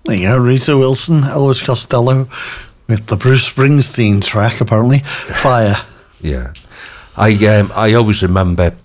There you go, Rita Wilson, Elvis Costello, with the Bruce Springsteen track, apparently, Fire. Yeah. I always remember